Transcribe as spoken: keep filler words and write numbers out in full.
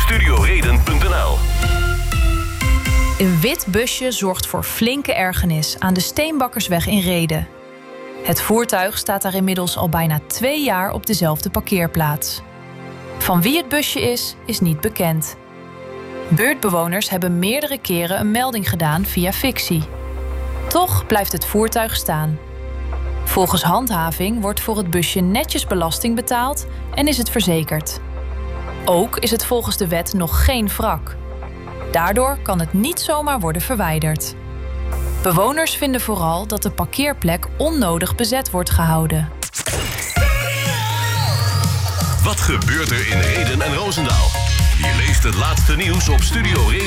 studioreden punt n l. Een wit busje zorgt voor flinke ergernis aan de Steenbakkersweg in Rheden. Het voertuig staat daar inmiddels al bijna twee jaar op dezelfde parkeerplaats. Van wie het busje is, is niet bekend. Buurtbewoners hebben meerdere keren een melding gedaan via fictie. Toch blijft het voertuig staan. Volgens handhaving wordt voor het busje netjes belasting betaald en is het verzekerd. Ook is het volgens de wet nog geen wrak. Daardoor kan het niet zomaar worden verwijderd. Bewoners vinden vooral dat de parkeerplek onnodig bezet wordt gehouden. Wat gebeurt er in Rheden en Roosendaal? Je leest het laatste nieuws op Studio Reden.